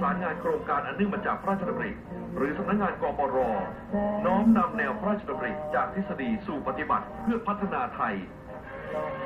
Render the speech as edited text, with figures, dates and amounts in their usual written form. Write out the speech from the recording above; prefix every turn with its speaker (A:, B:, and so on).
A: านงานโครงการอันเนื่องมาจากพระราชดำริหรือสำนักงานกปร.น้อมนำแนวพระราชดำริจากทฤษฎีสู่ปฏิบัติเพื่อพัฒนาไทย